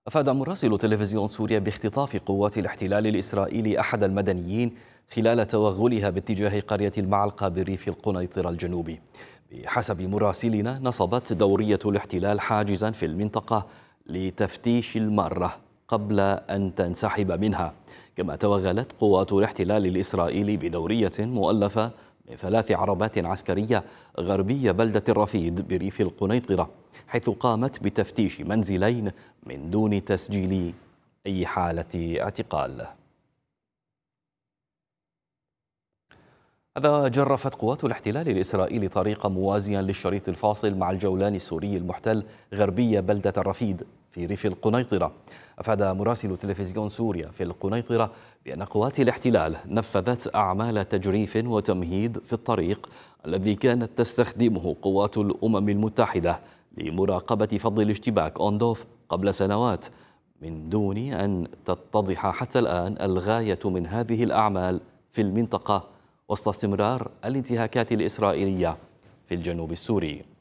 أفاد مراسل تلفزيون سوريا باختطاف قوات الاحتلال الإسرائيلي أحد المدنيين خلال توغلها باتجاه قرية المعلقة بريف القنيطرة الجنوبي. بحسب مراسلنا، نصبت دورية الاحتلال حاجزا في المنطقة لتفتيش المارة قبل أن تنسحب منها، كما توغلت قوات الاحتلال الإسرائيلي بدورية مؤلفة من 3 عربات عسكرية غربي بلدة الرفيد بريف القنيطرة، حيث قامت بتفتيش منزلين من دون تسجيل أي حالة اعتقال. هذا جرفت قوات الاحتلال الإسرائيلي طريقا موازيا للشريط الفاصل مع الجولان السوري المحتل غربي بلدة الرفيد في ريف القنيطرة. أفاد مراسل تلفزيون سوريا في القنيطرة بأن قوات الاحتلال نفذت أعمال تجريف وتمهيد في الطريق الذي كانت تستخدمه قوات الأمم المتحدة لمراقبة فض الاشتباك أوندوف قبل سنوات، من دون أن تتضح حتى الآن الغاية من هذه الأعمال في المنطقة وسط استمرار الانتهاكات الإسرائيلية في الجنوب السوري.